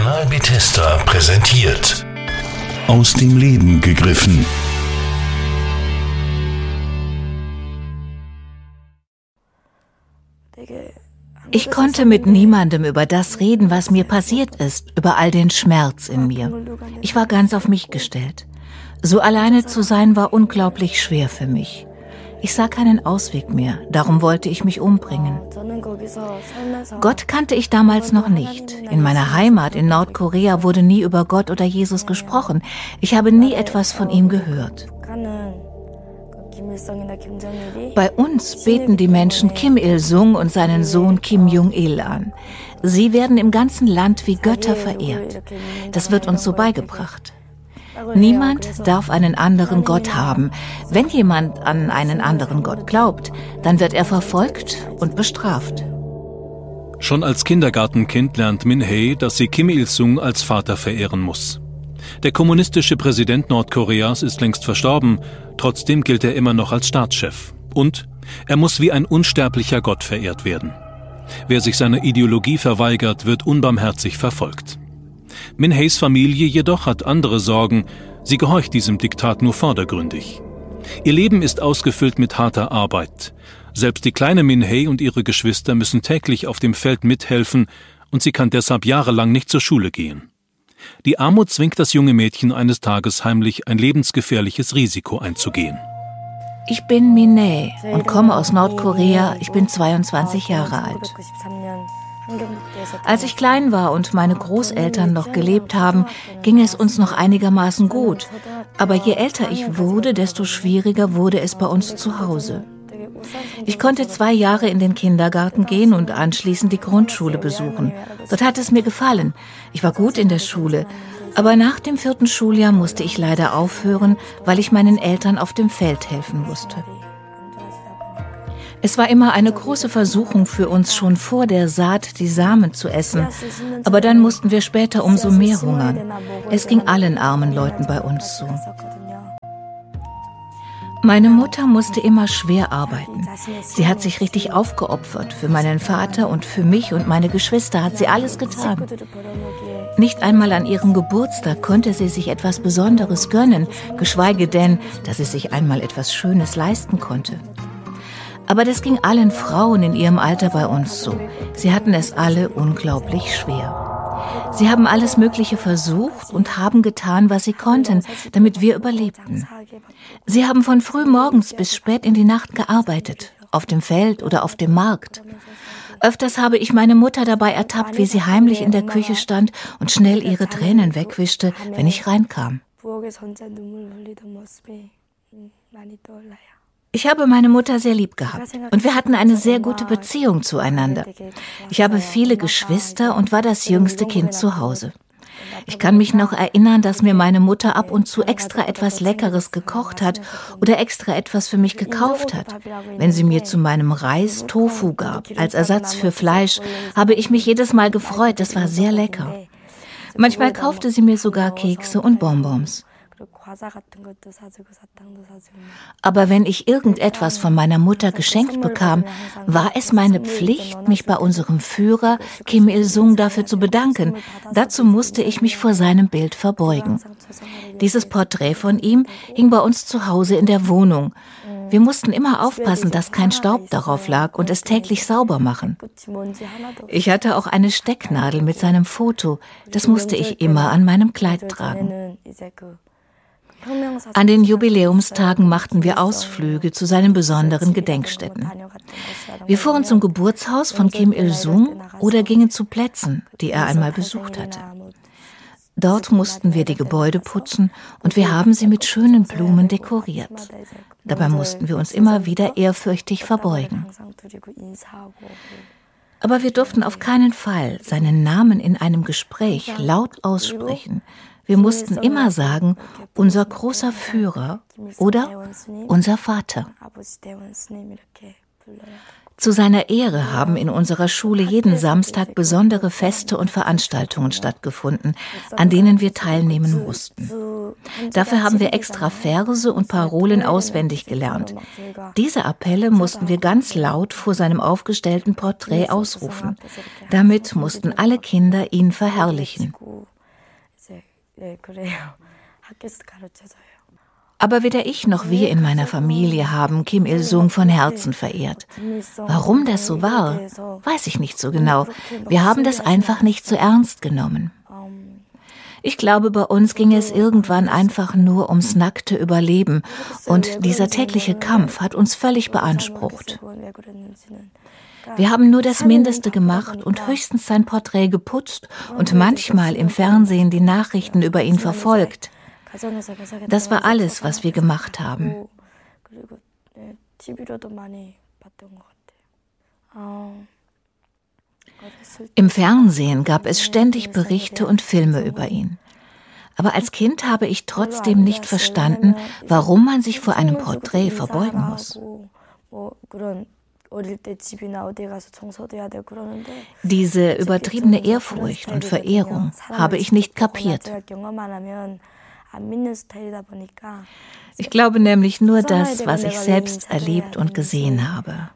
Kanal Bethesda präsentiert. Aus dem Leben gegriffen. Ich konnte mit niemandem über das reden, was mir passiert ist, über all den Schmerz in mir. Ich war ganz auf mich gestellt. So alleine zu sein war unglaublich schwer für mich. Ich sah keinen Ausweg mehr, darum wollte ich mich umbringen. Gott kannte ich damals noch nicht. In meiner Heimat in Nordkorea wurde nie über Gott oder Jesus gesprochen. Ich habe nie etwas von ihm gehört. Bei uns beten die Menschen Kim Il-sung und seinen Sohn Kim Jong-il an. Sie werden im ganzen Land wie Götter verehrt. Das wird uns so beigebracht. Niemand darf einen anderen Gott haben. Wenn jemand an einen anderen Gott glaubt, dann wird er verfolgt und bestraft. Schon als Kindergartenkind lernt Min-hee, dass sie Kim Il-sung als Vater verehren muss. Der kommunistische Präsident Nordkoreas ist längst verstorben, trotzdem gilt er immer noch als Staatschef. Und er muss wie ein unsterblicher Gott verehrt werden. Wer sich seiner Ideologie verweigert, wird unbarmherzig verfolgt. Min-hees Familie jedoch hat andere Sorgen. Sie gehorcht diesem Diktat nur vordergründig. Ihr Leben ist ausgefüllt mit harter Arbeit. Selbst die kleine Min-hee und ihre Geschwister müssen täglich auf dem Feld mithelfen und sie kann deshalb jahrelang nicht zur Schule gehen. Die Armut zwingt das junge Mädchen eines Tages heimlich ein lebensgefährliches Risiko einzugehen. Ich bin Min-hee und komme aus Nordkorea. Ich bin 22 Jahre alt. Als ich klein war und meine Großeltern noch gelebt haben, ging es uns noch einigermaßen gut. Aber je älter ich wurde, desto schwieriger wurde es bei uns zu Hause. Ich konnte 2 Jahre in den Kindergarten gehen und anschließend die Grundschule besuchen. Dort hat es mir gefallen. Ich war gut in der Schule. Aber nach dem 4. Schuljahr musste ich leider aufhören, weil ich meinen Eltern auf dem Feld helfen musste. Es war immer eine große Versuchung für uns, schon vor der Saat die Samen zu essen. Aber dann mussten wir später umso mehr hungern. Es ging allen armen Leuten bei uns so. Meine Mutter musste immer schwer arbeiten. Sie hat sich richtig aufgeopfert. Für meinen Vater und für mich und meine Geschwister hat sie alles getan. Nicht einmal an ihrem Geburtstag konnte sie sich etwas Besonderes gönnen, geschweige denn, dass sie sich einmal etwas Schönes leisten konnte. Aber das ging allen Frauen in ihrem Alter bei uns so. Sie hatten es alle unglaublich schwer. Sie haben alles Mögliche versucht und haben getan, was sie konnten, damit wir überlebten. Sie haben von früh morgens bis spät in die Nacht gearbeitet, auf dem Feld oder auf dem Markt. Öfters habe ich meine Mutter dabei ertappt, wie sie heimlich in der Küche stand und schnell ihre Tränen wegwischte, wenn ich reinkam. Ich habe meine Mutter sehr lieb gehabt und wir hatten eine sehr gute Beziehung zueinander. Ich habe viele Geschwister und war das jüngste Kind zu Hause. Ich kann mich noch erinnern, dass mir meine Mutter ab und zu extra etwas Leckeres gekocht hat oder extra etwas für mich gekauft hat. Wenn sie mir zu meinem Reis Tofu gab, als Ersatz für Fleisch, habe ich mich jedes Mal gefreut, das war sehr lecker. Manchmal kaufte sie mir sogar Kekse und Bonbons. Aber wenn ich irgendetwas von meiner Mutter geschenkt bekam, war es meine Pflicht, mich bei unserem Führer Kim Il-sung dafür zu bedanken. Dazu musste ich mich vor seinem Bild verbeugen. Dieses Porträt von ihm hing bei uns zu Hause in der Wohnung. Wir mussten immer aufpassen, dass kein Staub darauf lag und es täglich sauber machen. Ich hatte auch eine Stecknadel mit seinem Foto. Das musste ich immer an meinem Kleid tragen. An den Jubiläumstagen machten wir Ausflüge zu seinen besonderen Gedenkstätten. Wir fuhren zum Geburtshaus von Kim Il-sung oder gingen zu Plätzen, die er einmal besucht hatte. Dort mussten wir die Gebäude putzen und wir haben sie mit schönen Blumen dekoriert. Dabei mussten wir uns immer wieder ehrfürchtig verbeugen. Aber wir durften auf keinen Fall seinen Namen in einem Gespräch laut aussprechen. Wir mussten immer sagen, unser großer Führer oder unser Vater. Zu seiner Ehre haben in unserer Schule jeden Samstag besondere Feste und Veranstaltungen stattgefunden, an denen wir teilnehmen mussten. Dafür haben wir extra Verse und Parolen auswendig gelernt. Diese Appelle mussten wir ganz laut vor seinem aufgestellten Porträt ausrufen. Damit mussten alle Kinder ihn verherrlichen. Aber weder ich noch wir in meiner Familie haben Kim Il-sung von Herzen verehrt. Warum das so war, weiß ich nicht so genau. Wir haben das einfach nicht so ernst genommen. Ich glaube, bei uns ging es irgendwann einfach nur ums nackte Überleben und dieser tägliche Kampf hat uns völlig beansprucht. Wir haben nur das Mindeste gemacht und höchstens sein Porträt geputzt und manchmal im Fernsehen die Nachrichten über ihn verfolgt. Das war alles, was wir gemacht haben. Im Fernsehen gab es ständig Berichte und Filme über ihn. Aber als Kind habe ich trotzdem nicht verstanden, warum man sich vor einem Porträt verbeugen muss. Diese übertriebene Ehrfurcht und Verehrung habe ich nicht kapiert. Ich glaube nämlich nur das, was ich selbst erlebt und gesehen habe.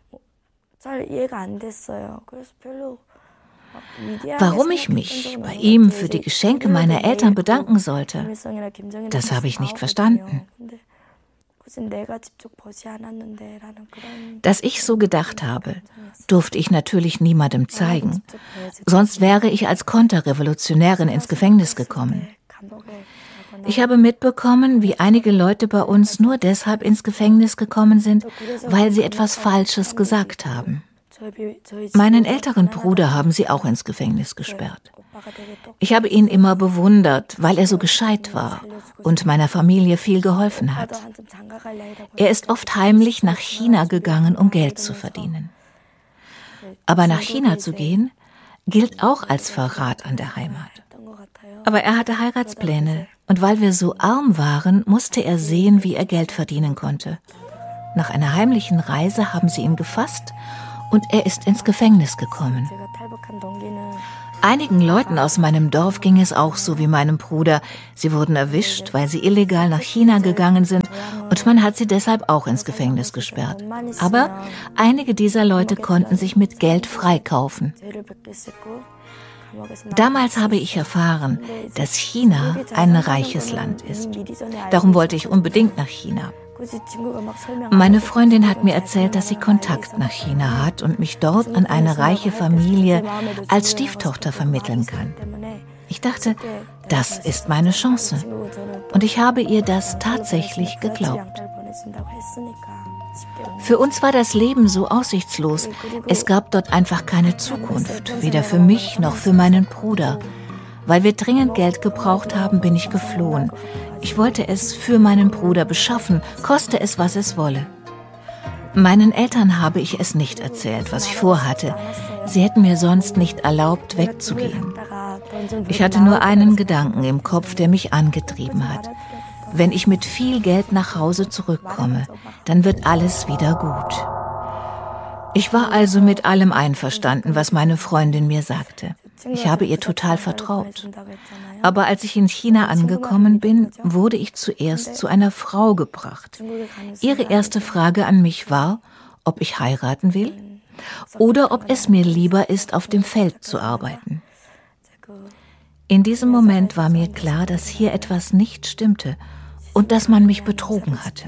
Warum ich mich bei ihm für die Geschenke meiner Eltern bedanken sollte, das habe ich nicht verstanden. Dass ich so gedacht habe, durfte ich natürlich niemandem zeigen, sonst wäre ich als Konterrevolutionärin ins Gefängnis gekommen. Ich habe mitbekommen, wie einige Leute bei uns nur deshalb ins Gefängnis gekommen sind, weil sie etwas Falsches gesagt haben. Meinen älteren Bruder haben sie auch ins Gefängnis gesperrt. Ich habe ihn immer bewundert, weil er so gescheit war und meiner Familie viel geholfen hat. Er ist oft heimlich nach China gegangen, um Geld zu verdienen. Aber nach China zu gehen, gilt auch als Verrat an der Heimat. Aber er hatte Heiratspläne und weil wir so arm waren, musste er sehen, wie er Geld verdienen konnte. Nach einer heimlichen Reise haben sie ihn gefasst und er ist ins Gefängnis gekommen. Einigen Leuten aus meinem Dorf ging es auch so wie meinem Bruder. Sie wurden erwischt, weil sie illegal nach China gegangen sind und man hat sie deshalb auch ins Gefängnis gesperrt. Aber einige dieser Leute konnten sich mit Geld freikaufen. Damals habe ich erfahren, dass China ein reiches Land ist. Darum wollte ich unbedingt nach China. Meine Freundin hat mir erzählt, dass sie Kontakt nach China hat und mich dort an eine reiche Familie als Stieftochter vermitteln kann. Ich dachte, das ist meine Chance. Und ich habe ihr das tatsächlich geglaubt. Für uns war das Leben so aussichtslos. Es gab dort einfach keine Zukunft, weder für mich noch für meinen Bruder. Weil wir dringend Geld gebraucht haben, bin ich geflohen. Ich wollte es für meinen Bruder beschaffen, koste es, was es wolle. Meinen Eltern habe ich es nicht erzählt, was ich vorhatte. Sie hätten mir sonst nicht erlaubt, wegzugehen. Ich hatte nur einen Gedanken im Kopf, der mich angetrieben hat. Wenn ich mit viel Geld nach Hause zurückkomme, dann wird alles wieder gut. Ich war also mit allem einverstanden, was meine Freundin mir sagte. Ich habe ihr total vertraut. Aber als ich in China angekommen bin, wurde ich zuerst zu einer Frau gebracht. Ihre erste Frage an mich war, ob ich heiraten will oder ob es mir lieber ist, auf dem Feld zu arbeiten. In diesem Moment war mir klar, dass hier etwas nicht stimmte und dass man mich betrogen hatte.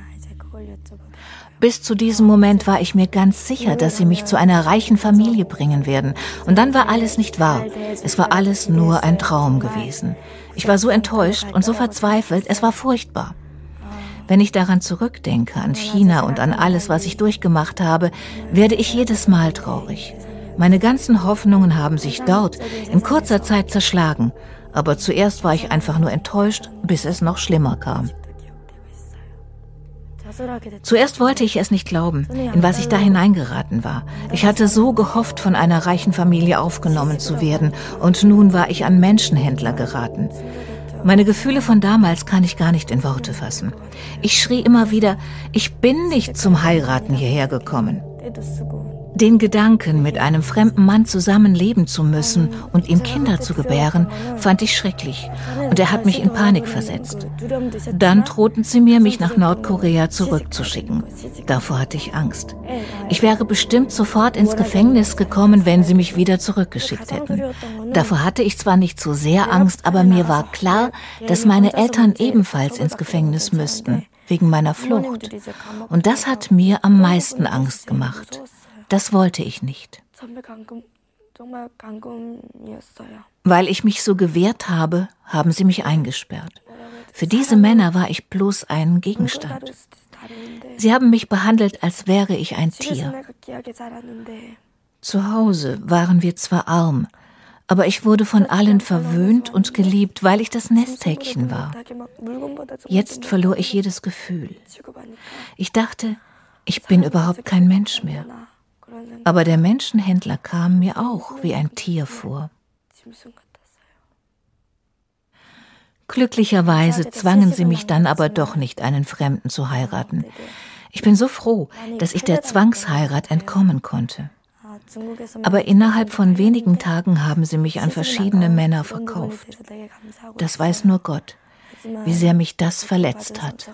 Bis zu diesem Moment war ich mir ganz sicher, dass sie mich zu einer reichen Familie bringen werden. Und dann war alles nicht wahr. Es war alles nur ein Traum gewesen. Ich war so enttäuscht und so verzweifelt, es war furchtbar. Wenn ich daran zurückdenke, an China und an alles, was ich durchgemacht habe, werde ich jedes Mal traurig. Meine ganzen Hoffnungen haben sich dort in kurzer Zeit zerschlagen. Aber zuerst war ich einfach nur enttäuscht, bis es noch schlimmer kam. Zuerst wollte ich es nicht glauben, in was ich da hineingeraten war. Ich hatte so gehofft, von einer reichen Familie aufgenommen zu werden, und nun war ich an Menschenhändler geraten. Meine Gefühle von damals kann ich gar nicht in Worte fassen. Ich schrie immer wieder, ich bin nicht zum Heiraten hierher gekommen. Den Gedanken, mit einem fremden Mann zusammenleben zu müssen und ihm Kinder zu gebären, fand ich schrecklich und er hat mich in Panik versetzt. Dann drohten sie mir, mich nach Nordkorea zurückzuschicken. Davor hatte ich Angst. Ich wäre bestimmt sofort ins Gefängnis gekommen, wenn sie mich wieder zurückgeschickt hätten. Davor hatte ich zwar nicht so sehr Angst, aber mir war klar, dass meine Eltern ebenfalls ins Gefängnis müssten, wegen meiner Flucht. Und das hat mir am meisten Angst gemacht. Das wollte ich nicht. Weil ich mich so gewehrt habe, haben sie mich eingesperrt. Für diese Männer war ich bloß ein Gegenstand. Sie haben mich behandelt, als wäre ich ein Tier. Zu Hause waren wir zwar arm, aber ich wurde von allen verwöhnt und geliebt, weil ich das Nesthäkchen war. Jetzt verlor ich jedes Gefühl. Ich dachte, ich bin überhaupt kein Mensch mehr. Aber der Menschenhändler kam mir auch wie ein Tier vor. Glücklicherweise zwangen sie mich dann aber doch nicht, einen Fremden zu heiraten. Ich bin so froh, dass ich der Zwangsheirat entkommen konnte. Aber innerhalb von wenigen Tagen haben sie mich an verschiedene Männer verkauft. Das weiß nur Gott, wie sehr mich das verletzt hat.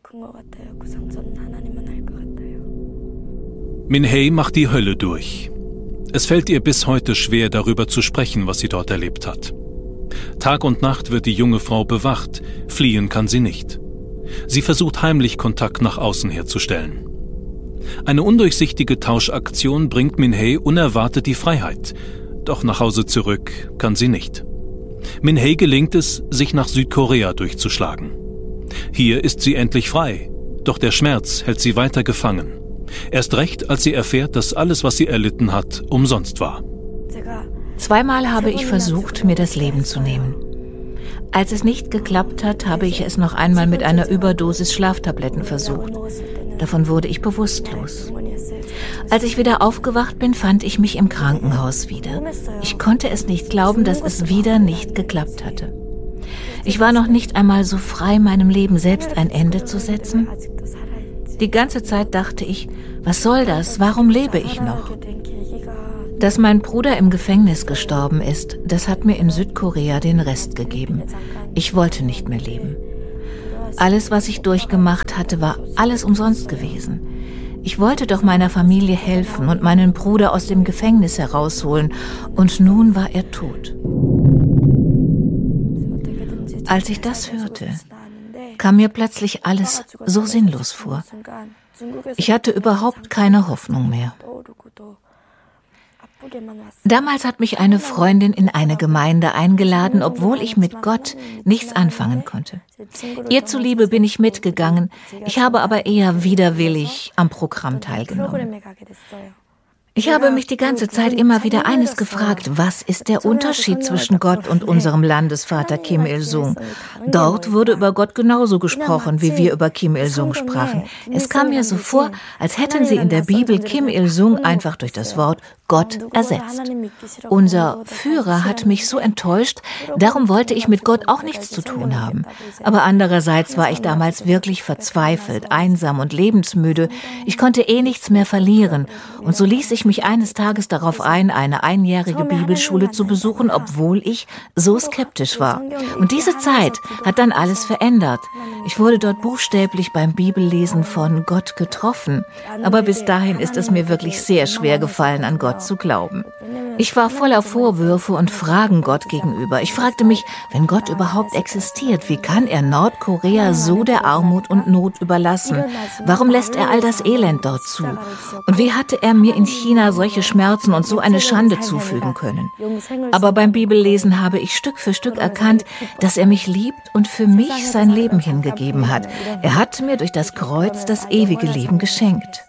Min-hee macht die Hölle durch. Es fällt ihr bis heute schwer, darüber zu sprechen, was sie dort erlebt hat. Tag und Nacht wird die junge Frau bewacht, fliehen kann sie nicht. Sie versucht heimlich Kontakt nach außen herzustellen. Eine undurchsichtige Tauschaktion bringt Min-hee unerwartet die Freiheit. Doch nach Hause zurück kann sie nicht. Min-hee gelingt es, sich nach Südkorea durchzuschlagen. Hier ist sie endlich frei, doch der Schmerz hält sie weiter gefangen. Erst recht, als sie erfährt, dass alles, was sie erlitten hat, umsonst war. Zweimal habe ich versucht, mir das Leben zu nehmen. Als es nicht geklappt hat, habe ich es noch einmal mit einer Überdosis Schlaftabletten versucht. Davon wurde ich bewusstlos. Als ich wieder aufgewacht bin, fand ich mich im Krankenhaus wieder. Ich konnte es nicht glauben, dass es wieder nicht geklappt hatte. Ich war noch nicht einmal so frei, meinem Leben selbst ein Ende zu setzen. Die ganze Zeit dachte ich, was soll das? Warum lebe ich noch? Dass mein Bruder im Gefängnis gestorben ist, das hat mir in Südkorea den Rest gegeben. Ich wollte nicht mehr leben. Alles, was ich durchgemacht hatte, war alles umsonst gewesen. Ich wollte doch meiner Familie helfen und meinen Bruder aus dem Gefängnis herausholen. Und nun war er tot. Als ich das hörte, kam mir plötzlich alles so sinnlos vor. Ich hatte überhaupt keine Hoffnung mehr. Damals hat mich eine Freundin in eine Gemeinde eingeladen, obwohl ich mit Gott nichts anfangen konnte. Ihr zuliebe bin ich mitgegangen, ich habe aber eher widerwillig am Programm teilgenommen. Ich habe mich die ganze Zeit immer wieder eines gefragt: Was ist der Unterschied zwischen Gott und unserem Landesvater Kim Il-sung? Dort wurde über Gott genauso gesprochen, wie wir über Kim Il-sung sprachen. Es kam mir so vor, als hätten sie in der Bibel Kim Il-sung einfach durch das Wort Gott ersetzt. Unser Führer hat mich so enttäuscht, darum wollte ich mit Gott auch nichts zu tun haben. Aber andererseits war ich damals wirklich verzweifelt, einsam und lebensmüde. Ich konnte nichts mehr verlieren. Und so ließ ich mich eines Tages darauf ein, eine einjährige Bibelschule zu besuchen, obwohl ich so skeptisch war. Und diese Zeit hat dann alles verändert. Ich wurde dort buchstäblich beim Bibellesen von Gott getroffen. Aber bis dahin ist es mir wirklich sehr schwer gefallen, an Gott zu glauben. Ich war voller Vorwürfe und Fragen Gott gegenüber. Ich fragte mich, wenn Gott überhaupt existiert, wie kann er Nordkorea so der Armut und Not überlassen? Warum lässt er all das Elend dort zu? Und wie hatte er mir in China solche Schmerzen und so eine Schande zufügen können? Aber beim Bibellesen habe ich Stück für Stück erkannt, dass er mich liebt und für mich sein Leben hingegeben hat. Er hat mir durch das Kreuz das ewige Leben geschenkt.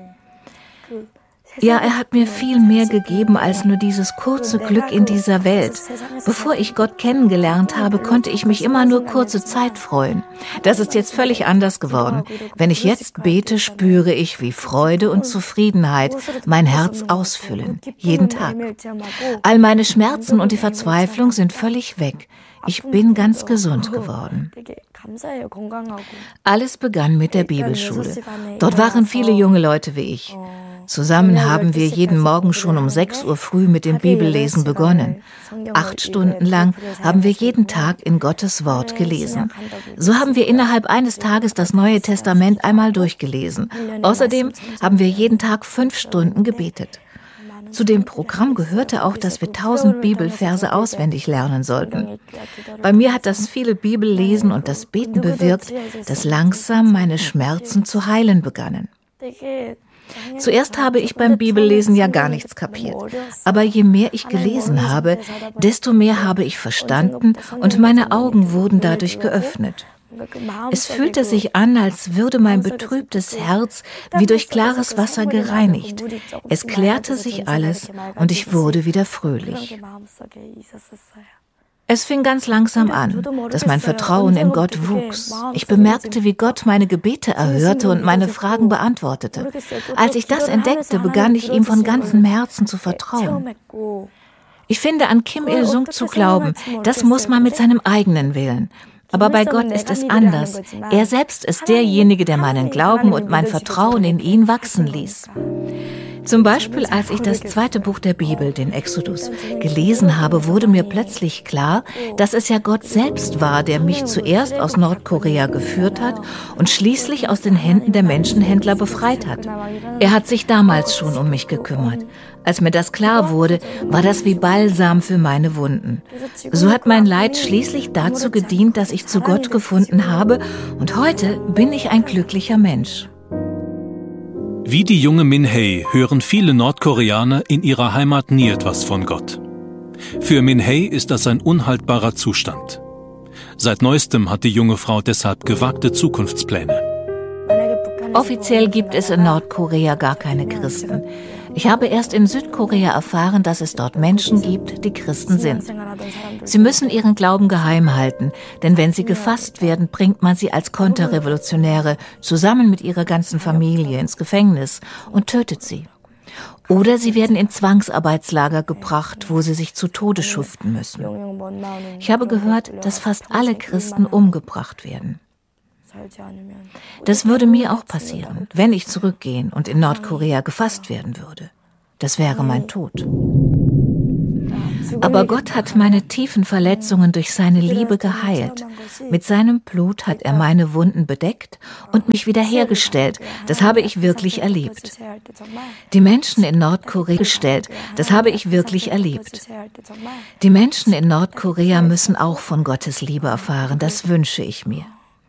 Ja, er hat mir viel mehr gegeben als nur dieses kurze Glück in dieser Welt. Bevor ich Gott kennengelernt habe, konnte ich mich immer nur kurze Zeit freuen. Das ist jetzt völlig anders geworden. Wenn ich jetzt bete, spüre ich, wie Freude und Zufriedenheit mein Herz ausfüllen. Jeden Tag. All meine Schmerzen und die Verzweiflung sind völlig weg. Ich bin ganz gesund geworden. Alles begann mit der Bibelschule. Dort waren viele junge Leute wie ich. Zusammen haben wir jeden Morgen schon um 6 Uhr früh mit dem Bibellesen begonnen. 8 Stunden lang haben wir jeden Tag in Gottes Wort gelesen. So haben wir innerhalb eines Tages das Neue Testament einmal durchgelesen. Außerdem haben wir jeden Tag 5 Stunden gebetet. Zu dem Programm gehörte auch, dass wir 1000 Bibelverse auswendig lernen sollten. Bei mir hat das viele Bibellesen und das Beten bewirkt, dass langsam meine Schmerzen zu heilen begannen. Zuerst habe ich beim Bibellesen ja gar nichts kapiert. Aber je mehr ich gelesen habe, desto mehr habe ich verstanden und meine Augen wurden dadurch geöffnet. Es fühlte sich an, als würde mein betrübtes Herz wie durch klares Wasser gereinigt. Es klärte sich alles und ich wurde wieder fröhlich. Es fing ganz langsam an, dass mein Vertrauen in Gott wuchs. Ich bemerkte, wie Gott meine Gebete erhörte und meine Fragen beantwortete. Als ich das entdeckte, begann ich ihm von ganzem Herzen zu vertrauen. Ich finde, an Kim Il-sung zu glauben, das muss man mit seinem eigenen Willen. Aber bei Gott ist es anders. Er selbst ist derjenige, der meinen Glauben und mein Vertrauen in ihn wachsen ließ. Zum Beispiel, als ich das 2. Buch der Bibel, den Exodus, gelesen habe, wurde mir plötzlich klar, dass es ja Gott selbst war, der mich zuerst aus Nordkorea geführt hat und schließlich aus den Händen der Menschenhändler befreit hat. Er hat sich damals schon um mich gekümmert. Als mir das klar wurde, war das wie Balsam für meine Wunden. So hat mein Leid schließlich dazu gedient, dass ich zu Gott gefunden habe, und heute bin ich ein glücklicher Mensch. Wie die junge Min-hee hören viele Nordkoreaner in ihrer Heimat nie etwas von Gott. Für Min-hee ist das ein unhaltbarer Zustand. Seit neuestem hat die junge Frau deshalb gewagte Zukunftspläne. Offiziell gibt es in Nordkorea gar keine Christen. Ich habe erst in Südkorea erfahren, dass es dort Menschen gibt, die Christen sind. Sie müssen ihren Glauben geheim halten, denn wenn sie gefasst werden, bringt man sie als Konterrevolutionäre zusammen mit ihrer ganzen Familie ins Gefängnis und tötet sie. Oder sie werden in Zwangsarbeitslager gebracht, wo sie sich zu Tode schuften müssen. Ich habe gehört, dass fast alle Christen umgebracht werden. Das würde mir auch passieren, wenn ich zurückgehen und in Nordkorea gefasst werden würde. Das wäre mein Tod. Aber Gott hat meine tiefen Verletzungen durch seine Liebe geheilt. Mit seinem Blut hat er meine Wunden bedeckt und mich wiederhergestellt. Das habe ich wirklich erlebt. Die Menschen in Nordkorea das habe ich wirklich erlebt. Die Menschen in Nordkorea müssen auch von Gottes Liebe erfahren, das wünsche ich mir.